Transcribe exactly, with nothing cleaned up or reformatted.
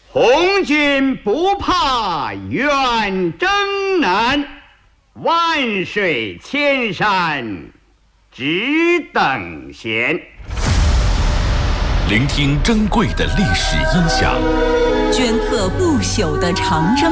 红军不怕远征难，万水千山只等闲。 聆听珍贵的历史音响， 镌刻不朽的长征。